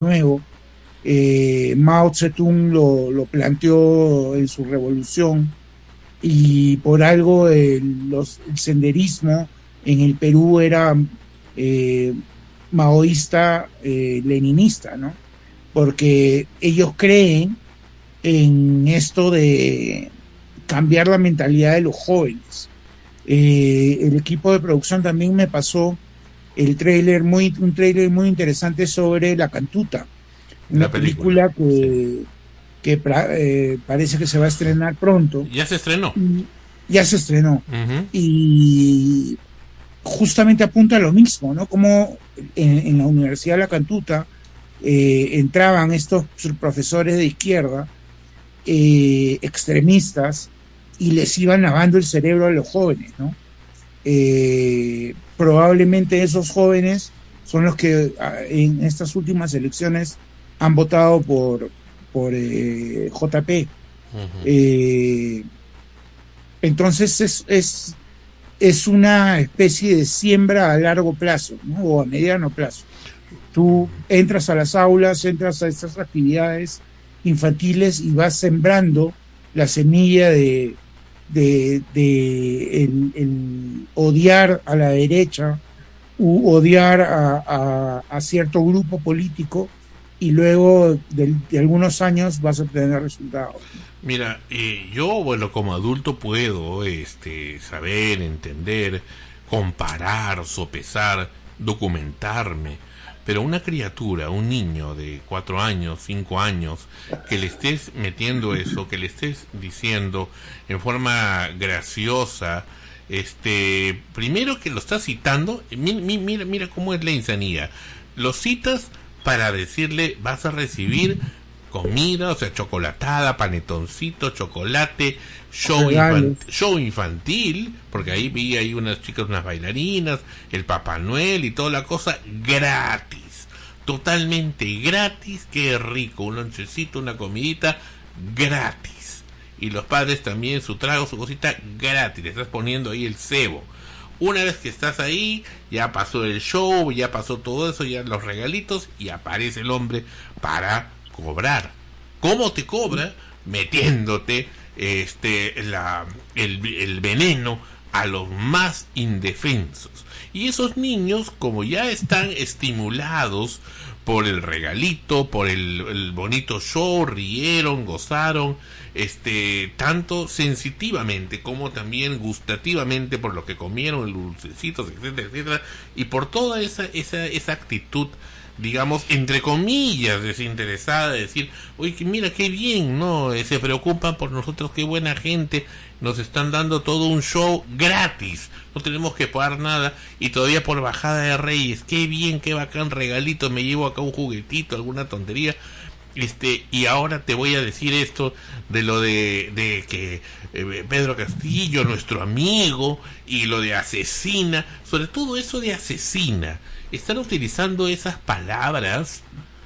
nuevo. Mao Zedong lo planteó en su revolución y por algo el senderismo en el Perú era eh, maoísta, leninista, ¿no? Porque ellos creen en esto de cambiar la mentalidad de los jóvenes. El equipo de producción también me pasó un tráiler muy interesante sobre La Cantuta, una La película, película sí. que parece que se va a estrenar pronto. Ya se estrenó. Y ya se estrenó. Ujú. Y justamente apunta a lo mismo, ¿no? Como en la Universidad de La Cantuta entraban estos profesores de izquierda, extremistas, y les iban lavando el cerebro a los jóvenes, ¿no? Probablemente esos jóvenes son los que en estas últimas elecciones han votado por JP. Eh, entonces es una especie de siembra a largo plazo, ¿no? O a mediano plazo. Tú entras a las aulas, entras a estas actividades infantiles y vas sembrando la semilla de el odiar a la derecha u odiar a cierto grupo político y luego de algunos años vas a obtener resultados. Mira, yo, bueno, como adulto puedo saber, entender, comparar, sopesar, documentarme, pero una criatura, un niño de 4 años, 5 años, que le estés metiendo eso, que le estés diciendo en forma graciosa, primero que lo estás citando, mira cómo es la insanía, lo citas para decirle vas a recibir comida, o sea, chocolatada, panetoncito, chocolate, Regalos. show infantil, porque ahí vi ahí unas chicas, unas bailarinas, el Papá Noel y toda la cosa gratis, totalmente gratis, qué rico, un lonchecito, una comidita gratis. Y los padres también, su trago, su cosita gratis, le estás poniendo ahí el cebo. Una vez que estás ahí, ya pasó el show, ya pasó todo eso, ya los regalitos, y aparece el hombre para cobrar. ¿Cómo te cobra? Metiéndote el veneno a los más indefensos. Y esos niños, como ya están estimulados por el regalito, por el bonito show, rieron, gozaron, tanto sensitivamente como también gustativamente por lo que comieron, dulcecitos, etcétera, etcétera, y por toda esa actitud, digamos, entre comillas, desinteresada, de decir, oye, mira qué bien, ¿no? Se preocupan por nosotros, qué buena gente, nos están dando todo un show gratis, no tenemos que pagar nada, y todavía por bajada de Reyes, qué bien, qué bacán regalito, me llevo acá un juguetito, alguna tontería. Y ahora te voy a decir esto de lo de que Pedro Castillo, nuestro amigo, y lo de asesina, sobre todo eso de asesina, están utilizando esas palabras.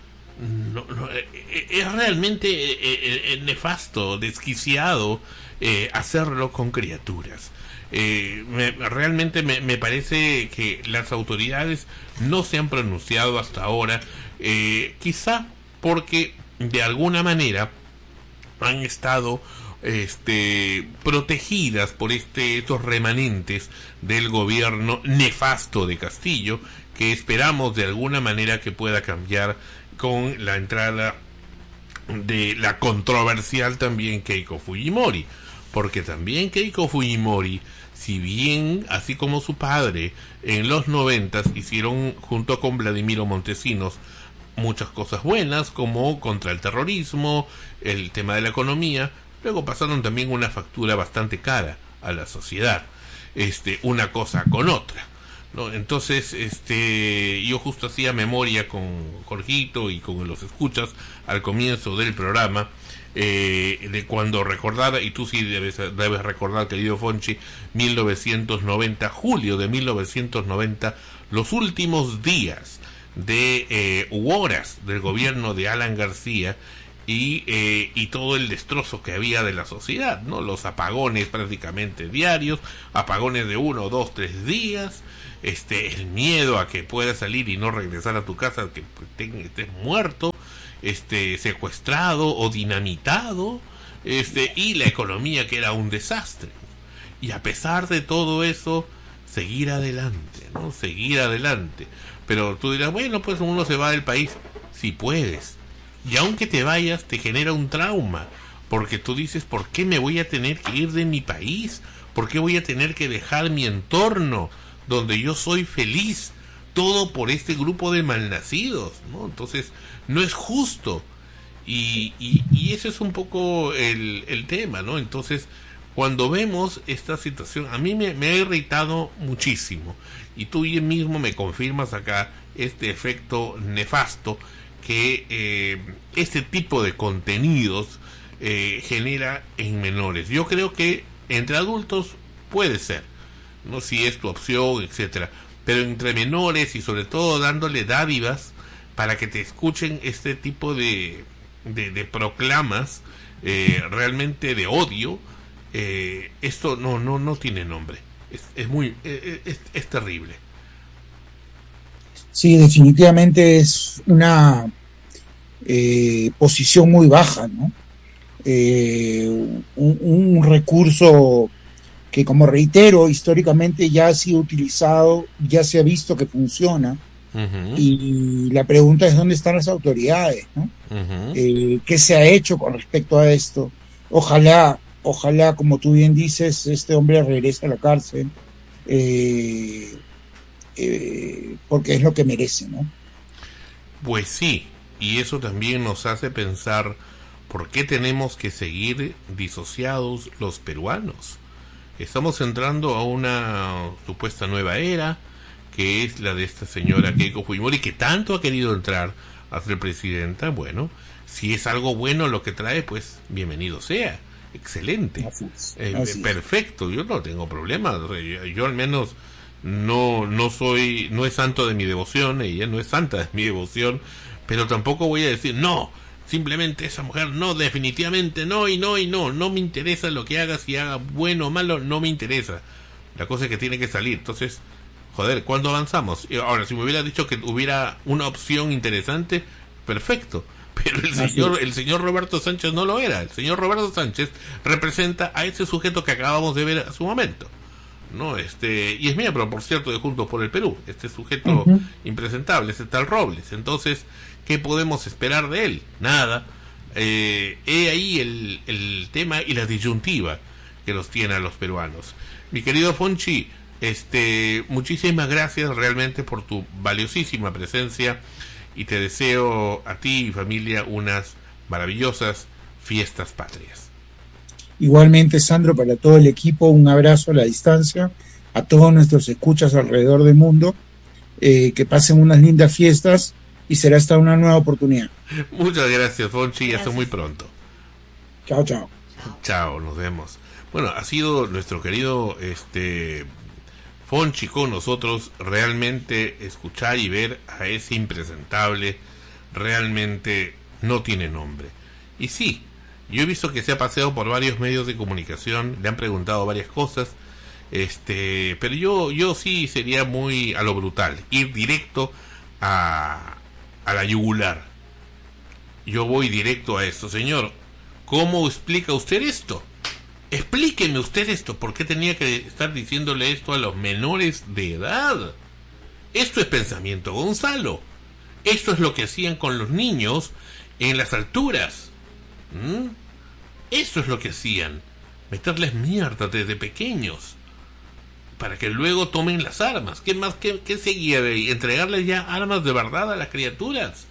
Es realmente nefasto, desquiciado hacerlo con criaturas. Realmente me parece que las autoridades no se han pronunciado hasta ahora, quizá porque de alguna manera han estado protegidas por estos remanentes del gobierno nefasto de Castillo, que esperamos de alguna manera que pueda cambiar con la entrada de la controversial también Keiko Fujimori, porque también Keiko Fujimori, si bien así como su padre en los 90 hicieron junto con Vladimiro Montesinos muchas cosas buenas, como contra el terrorismo, el tema de la economía, luego pasaron también una factura bastante cara a la sociedad, una cosa con otra, ¿no? Entonces, yo justo hacía memoria con Jorgito y con los escuchas al comienzo del programa, de cuando recordara, y tú sí debes recordar, querido Fonchi, 1990, julio de 1990, los últimos días de horas del gobierno de Alan García, y todo el destrozo que había de la sociedad, ¿no? Los apagones prácticamente diarios, apagones de 1, 2, 3 días, el miedo a que puedas salir y no regresar a tu casa, que estés muerto, secuestrado o dinamitado, y la economía que era un desastre. Y a pesar de todo eso, seguir adelante, ¿no? Seguir adelante. Pero tú dirás, bueno, pues uno se va del país. Si puedes. Y aunque te vayas, te genera un trauma. Porque tú dices, ¿por qué me voy a tener que ir de mi país? ¿Por qué voy a tener que dejar mi entorno donde yo soy feliz? Todo por este grupo de malnacidos, ¿no? Entonces, no es justo. Y ese es un poco el tema, ¿no? Entonces, cuando vemos esta situación, a mí me ha irritado muchísimo. Y tú mismo me confirmas acá este efecto nefasto que este tipo de contenidos genera en menores. Yo creo que entre adultos puede ser, no si es tu opción, etcétera, pero entre menores y sobre todo dándole dádivas para que te escuchen este tipo de proclamas realmente de odio, esto no tiene nombre. Es muy es terrible. Sí, definitivamente es una posición muy baja, ¿no? Un recurso que, como reitero, históricamente ya ha sido utilizado, ya se ha visto que funciona, y la pregunta es dónde están las autoridades, ¿no? ¿Qué se ha hecho con respecto a esto? Ojalá, como tú bien dices, este hombre regrese a la cárcel, porque es lo que merece, ¿no? Pues sí, y eso también nos hace pensar por qué tenemos que seguir disociados los peruanos. Estamos entrando a una supuesta nueva era, que es la de esta señora Keiko Fujimori, que tanto ha querido entrar a ser presidenta. Bueno, si es algo bueno lo que trae, pues bienvenido sea, excelente, Así es. perfecto, yo no tengo problema, yo al menos no es santo de mi devoción, ella no es santa de mi devoción, pero tampoco voy a decir no, simplemente esa mujer no, definitivamente no, y no me interesa lo que haga, si haga bueno o malo, no me interesa, la cosa es que tiene que salir. Entonces, joder, ¿cuándo avanzamos? Ahora, si me hubiera dicho que hubiera una opción interesante, perfecto, pero el señor Roberto Sánchez no lo era. El señor Roberto Sánchez representa a ese sujeto que acabamos de ver a su momento, ¿no? Y es miembro, por cierto, de Juntos por el Perú, este sujeto impresentable, ese tal Robles. Entonces, ¿qué podemos esperar de él? Nada. He ahí el tema y la disyuntiva que los tiene a los peruanos. Mi querido Fonchi, muchísimas gracias realmente por tu valiosísima presencia, y te deseo a ti y familia unas maravillosas fiestas patrias. Igualmente, Sandro, para todo el equipo, un abrazo a la distancia, a todos nuestros escuchas alrededor del mundo, que pasen unas lindas fiestas y será hasta una nueva oportunidad. Muchas gracias, Fonchi, y hasta muy pronto. Chao, chao. Chao, nos vemos. Bueno, ha sido nuestro querido Fonchi con nosotros. Realmente escuchar y ver a ese impresentable realmente no tiene nombre. Y sí, yo he visto que se ha paseado por varios medios de comunicación, le han preguntado varias cosas, pero yo sí sería muy a lo brutal, ir directo a la yugular. Yo voy directo a esto, señor. ¿Cómo explica usted esto? Explíqueme usted esto. ¿Por qué tenía que estar diciéndole esto a los menores de edad? Esto es pensamiento Gonzalo. Esto es lo que hacían con los niños en las alturas. Esto es lo que hacían. Meterles mierda desde pequeños, para que luego tomen las armas. ¿Qué más? ¿Qué seguía de ahí? ¿Entregarles ya armas de verdad a las criaturas?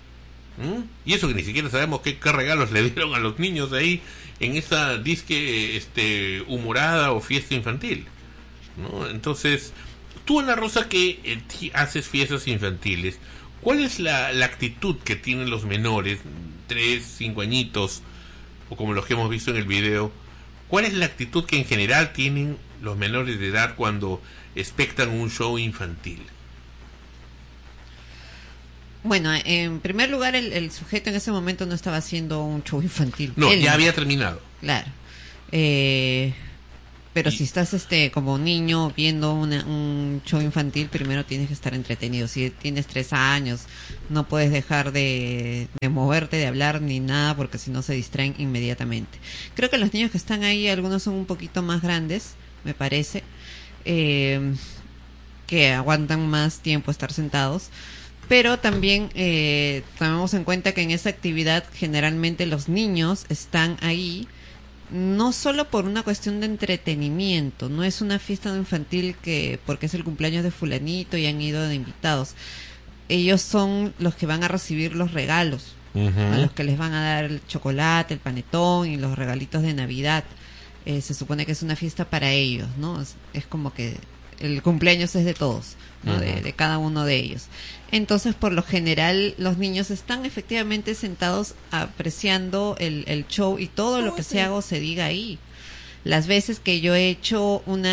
Y eso que ni siquiera sabemos qué regalos le dieron a los niños de ahí en esa disque humorada o fiesta infantil, ¿no? Entonces, tú, Ana Rosa, que haces fiestas infantiles, ¿cuál es la actitud que tienen los menores, 3, 5 añitos, o como los que hemos visto en el video? ¿Cuál es la actitud que en general tienen los menores de edad cuando espectan un show infantil? Bueno, en primer lugar, el sujeto en ese momento no estaba haciendo un show infantil. No, Él ya no. había terminado. Claro. Pero si estás como niño viendo un show infantil, primero tienes que estar entretenido. Si tienes 3 años, no puedes dejar de moverte, de hablar ni nada, porque si no se distraen inmediatamente. Creo que los niños que están ahí, algunos son un poquito más grandes, me parece, que aguantan más tiempo estar sentados. Pero también tomemos en cuenta que en esa actividad generalmente los niños están ahí no solo por una cuestión de entretenimiento, no es una fiesta infantil que porque es el cumpleaños de fulanito y han ido de invitados. Ellos son los que van a recibir los regalos, a los que les van a dar el chocolate, el panetón y los regalitos de Navidad. Se supone que es una fiesta para ellos, ¿no? Es como que el cumpleaños es de todos, ¿no? De cada uno de ellos. Entonces, por lo general, los niños están efectivamente sentados apreciando el show y todo lo que se haga o se diga ahí. Las veces que yo he hecho un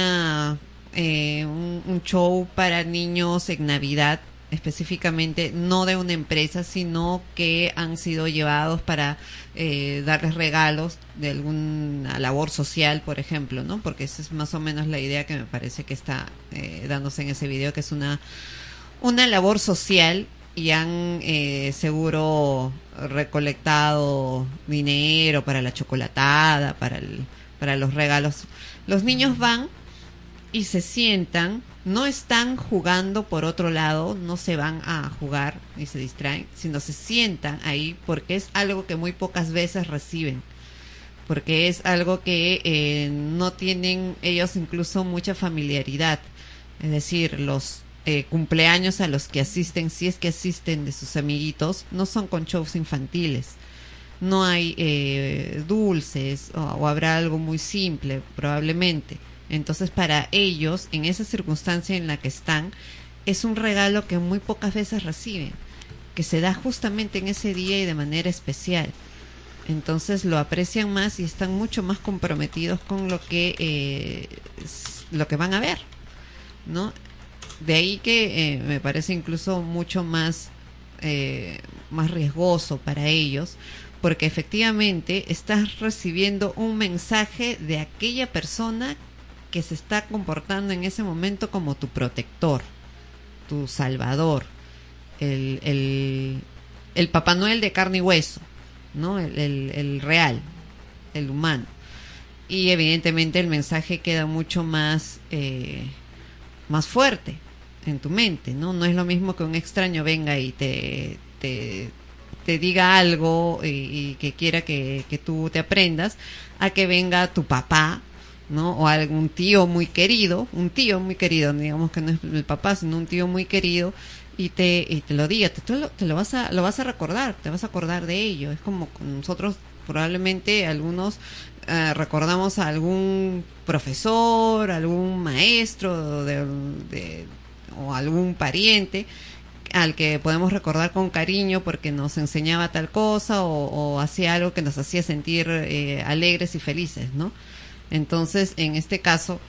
show para niños en Navidad, específicamente, no de una empresa, sino que han sido llevados para darles regalos de alguna labor social, por ejemplo, ¿no? Porque esa es más o menos la idea que me parece que está dándose en ese video, que es una labor social, y han seguro recolectado dinero para la chocolatada, para los regalos. Los niños van y se sientan, no están jugando por otro lado, no se van a jugar y se distraen, sino se sientan ahí porque es algo que muy pocas veces reciben, porque es algo que no tienen ellos incluso mucha familiaridad. Es decir, los cumpleaños a los que asisten, si es que asisten, de sus amiguitos, no son con shows infantiles. No hay dulces o habrá algo muy simple probablemente. Entonces, para ellos, en esa circunstancia en la que están, es un regalo que muy pocas veces reciben, que se da justamente en ese día y de manera especial. Entonces lo aprecian más y están mucho más comprometidos con lo que van a ver, ¿no? De ahí que me parece incluso mucho más riesgoso para ellos, porque efectivamente estás recibiendo un mensaje de aquella persona que se está comportando en ese momento como tu protector, tu salvador, el Papá Noel de carne y hueso, ¿no? El real, el humano. Y evidentemente el mensaje queda mucho más fuerte en tu mente, ¿no? No es lo mismo que un extraño venga y te diga algo y que quiera que tú te aprendas, a que venga tu papá, ¿no? O algún tío muy querido, digamos que no es el papá, sino un tío muy querido, y te lo diga, te lo vas a recordar, te vas a acordar de ello. Es como nosotros probablemente algunos recordamos a algún profesor, algún maestro o algún pariente al que podemos recordar con cariño porque nos enseñaba tal cosa o hacía algo que nos hacía sentir alegres y felices, ¿no? Entonces, en este caso,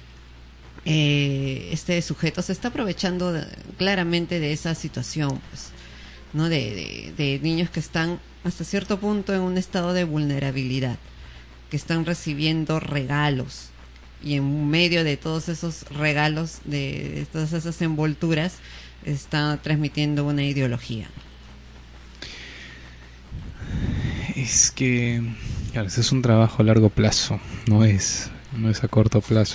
este sujeto se está aprovechando claramente de esa situación, pues, ¿no? De niños que están hasta cierto punto en un estado de vulnerabilidad, que están recibiendo regalos, y en medio de todos esos regalos, de todas esas envolturas, está transmitiendo una ideología. Es que, claro, ese es un trabajo a largo plazo, no es a corto plazo.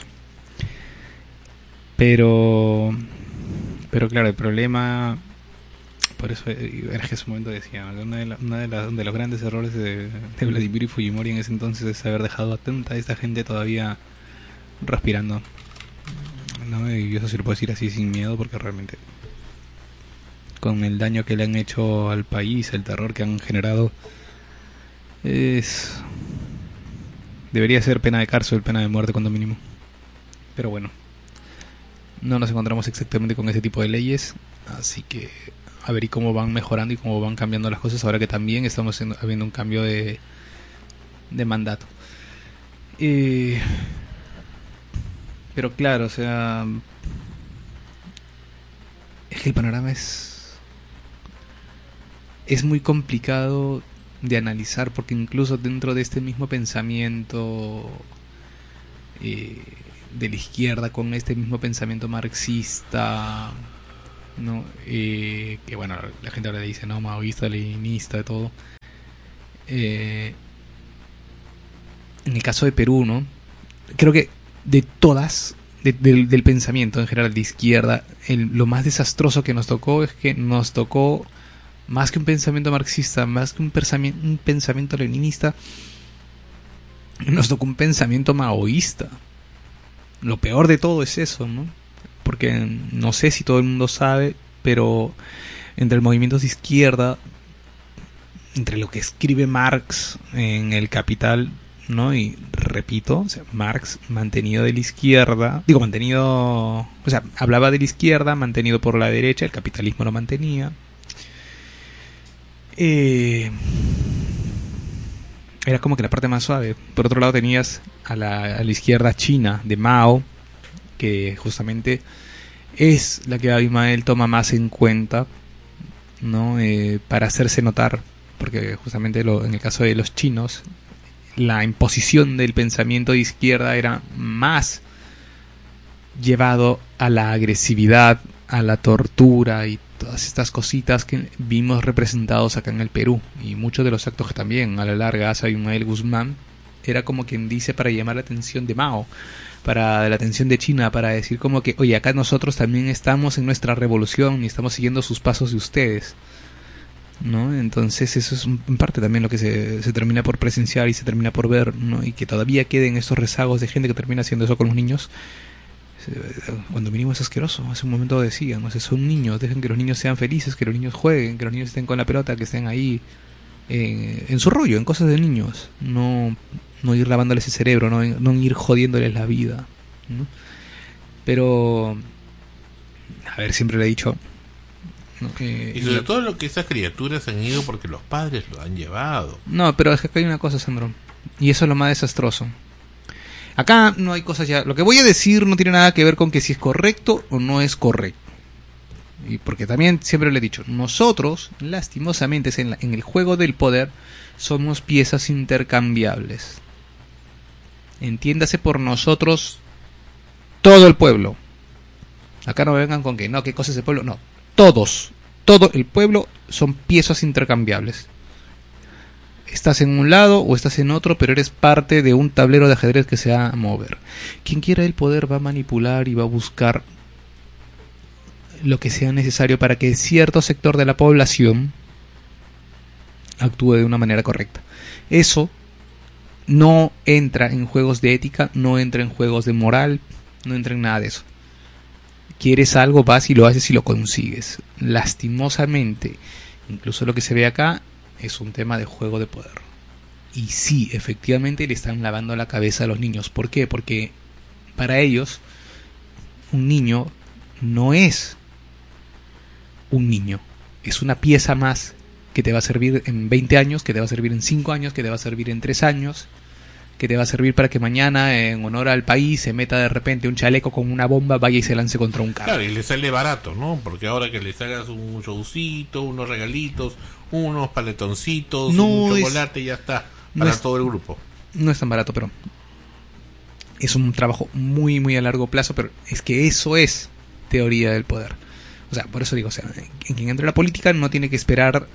Pero claro, el problema, por eso en ese momento decía, uno de los grandes errores de Vladimir y Fujimori en ese entonces es haber dejado a tanta esta gente todavía respirando, ¿no? Y eso se lo puedo decir así sin miedo, porque realmente con el daño que le han hecho al país, el terror que han generado, debería ser pena de cárcel, pena de muerte cuando mínimo. Pero bueno, no nos encontramos exactamente con ese tipo de leyes, así que a ver y cómo van mejorando y cómo van cambiando las cosas ahora que también estamos habiendo un cambio de mandato. Pero claro, o sea, es que el panorama es es muy complicado de analizar, porque incluso dentro de este mismo pensamiento de la izquierda, con este mismo pensamiento marxista, ¿no? Que bueno, la gente ahora le dice, no, maoísta, leninista, todo. En el caso de Perú, ¿no? Creo que de todas, del pensamiento en general de izquierda, lo más desastroso que nos tocó es que nos tocó, más que un pensamiento marxista, más que un pensamiento leninista, nos tocó un pensamiento maoísta. Lo peor de todo es eso, ¿no? Porque no sé si todo el mundo sabe, pero entre movimientos de izquierda, entre lo que escribe Marx en El Capital, ¿no? Y repito, o sea, Marx mantenido de la izquierda, o sea, hablaba de la izquierda, mantenido por la derecha, el capitalismo lo mantenía. Era como que la parte más suave. Por otro lado tenías a la izquierda china de Mao, que justamente es la que Abimael toma más en cuenta, ¿no? Para hacerse notar, porque justamente en el caso de los chinos, la imposición del pensamiento de izquierda era más llevado a la agresividad, a la tortura y todas estas cositas que vimos representados acá en el Perú, y muchos de los actos que también a la larga hace Abimael Guzmán era como quien dice para llamar la atención de Mao, para la atención de China, para decir como que, oye, acá nosotros también estamos en nuestra revolución y estamos siguiendo sus pasos de ustedes, ¿no? Entonces eso es en parte también lo que se termina por presenciar y se termina por ver, ¿no? Y que todavía queden estos rezagos de gente que termina haciendo eso con los niños. Cuando vinimos es asqueroso. Hace un momento decían, o sea, son niños, dejen que los niños sean felices, que los niños jueguen, que los niños estén con la pelota, que estén ahí en su rollo, en cosas de niños, no ir lavándoles el cerebro, no ir jodiéndoles la vida, ¿no? Pero a ver, siempre le he dicho, ¿no? Y sobre todo lo que esas criaturas han ido porque los padres lo han llevado. No, pero es que acá hay una cosa, Sandro, y eso es lo más desastroso. Acá no hay cosas ya. Lo que voy a decir no tiene nada que ver con que si es correcto o no es correcto. Y porque también siempre le he dicho, nosotros, lastimosamente, en el juego del poder, somos piezas intercambiables. Entiéndase por nosotros todo el pueblo. Acá no vengan con que no, qué cosa es el pueblo. No, todos. Todo el pueblo son piezas intercambiables. Estás en un lado o estás en otro, pero eres parte de un tablero de ajedrez que se va a mover. Quien quiera el poder va a manipular y va a buscar lo que sea necesario para que cierto sector de la población actúe de una manera correcta. Eso no entra en juegos de ética, no entra en juegos de moral, no entra en nada de eso. Quieres algo, vas y lo haces y lo consigues. Lastimosamente, incluso lo que se ve acá es un tema de juego de poder. Y sí, efectivamente le están lavando la cabeza a los niños. ¿Por qué? Porque para ellos un niño no es un niño. Es una pieza más que te va a servir en 20 años, que te va a servir en 5 años, que te va a servir en 3 años, que te va a servir para que mañana, en honor al país, se meta de repente un chaleco con una bomba, vaya y se lance contra un carro. Claro, y le sale barato, ¿no? Porque ahora que les hagas un showcito, unos regalitos, unos paletoncitos, un chocolate, ya está, para todo el grupo. No es tan barato, pero es un trabajo muy, muy a largo plazo, pero es que eso es teoría del poder. O sea, por eso digo, o sea, quien entra a la política no tiene que esperar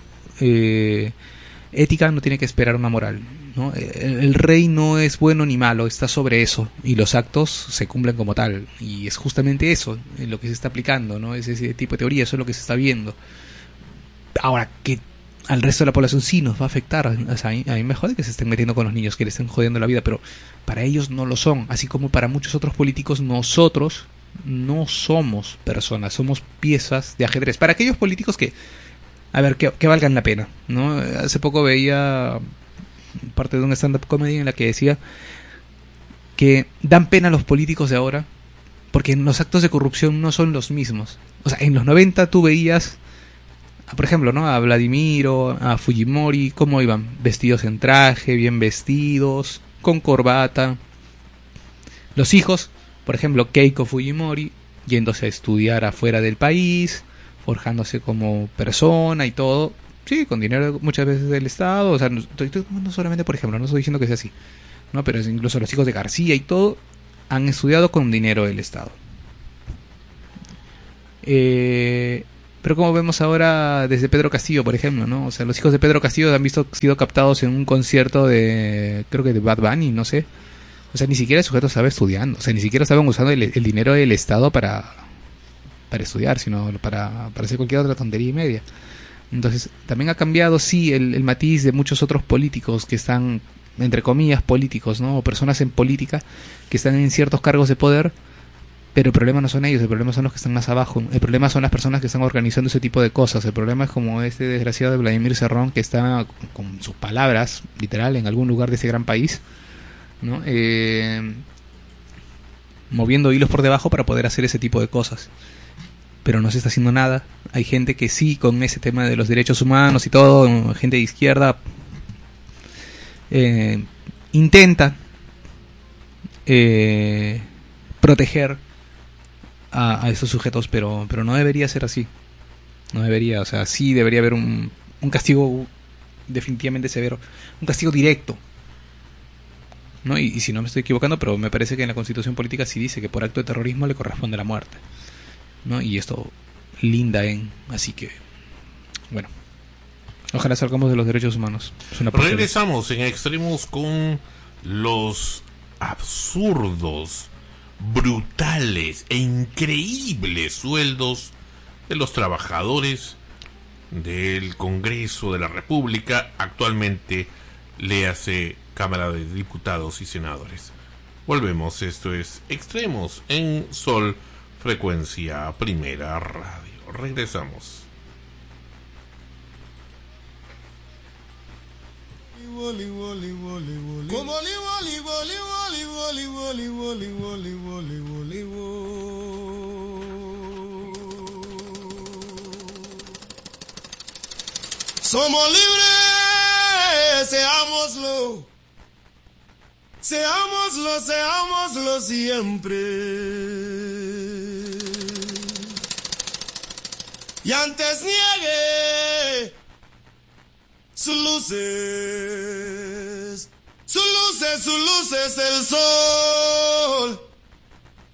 ética, no tiene que esperar una moral, ¿no? El rey no es bueno ni malo, está sobre eso, y los actos se cumplen como tal, y es justamente eso lo que se está aplicando, ¿no? Es ese tipo de teoría, eso es lo que se está viendo. Ahora, que al resto de la población sí nos va a afectar, o sea, a mí me jode que se estén metiendo con los niños, que le estén jodiendo la vida, pero para ellos no lo son, así como para muchos otros políticos. Nosotros no somos personas, somos piezas de ajedrez. Para aquellos políticos que, a ver, que valgan la pena, ¿no? Hace poco veía parte de un stand-up comedy en la que decía que dan pena a los políticos de ahora porque los actos de corrupción no son los mismos. O sea, en los 90 tú veías, por ejemplo, ¿no?, a Vladimiro, a Fujimori, cómo iban vestidos en traje, bien vestidos, con corbata. Los hijos, por ejemplo, Keiko Fujimori, yéndose a estudiar afuera del país, forjándose como persona y todo, Sí, con dinero muchas veces del Estado. O sea, no solamente, por ejemplo, no estoy diciendo que sea así, ¿no? Pero incluso los hijos de García y todo han estudiado con dinero del Estado. Pero como vemos ahora desde Pedro Castillo, por ejemplo, ¿no? O sea, los hijos de Pedro Castillo han sido captados en un concierto de, creo que de Bad Bunny, no sé. O sea, ni siquiera el sujeto estaba estudiando. O sea, ni siquiera estaban usando el dinero del Estado para estudiar, sino para hacer cualquier otra tontería y media. Entonces, también ha cambiado, sí, el matiz de muchos otros políticos que están, entre comillas, políticos, ¿no? O personas en política que están en ciertos cargos de poder. Pero el problema no son ellos, el problema son los que están más abajo. El problema son las personas que están organizando ese tipo de cosas. El problema es como este desgraciado de Vladimir Cerrón, que está con sus palabras, literal, en algún lugar de ese gran país, ¿no? Moviendo hilos por debajo para poder hacer ese tipo de cosas. Pero no se está haciendo nada. Hay gente que sí, con ese tema de los derechos humanos y todo, gente de izquierda, intenta proteger a esos sujetos, pero no debería ser así. No debería, o sea, sí debería haber un castigo definitivamente severo, un castigo directo, ¿no? Y si no me estoy equivocando, pero me parece que en la Constitución política sí dice que por acto de terrorismo le corresponde la muerte, ¿no? Y esto linda así que, bueno, ojalá salgamos de los derechos humanos. Es una Regresamos en Extremos con los absurdos, brutales e increíbles sueldos de los trabajadores del Congreso de la República, actualmente léase Cámara de Diputados y Senadores. Volvemos, esto es Extremos en Sol, frecuencia Primera Radio. Regresamos. Somos libres, seámoslo, seámoslo, seámoslo siempre. Y antes niegue sus luces, sus luces, sus luces el sol.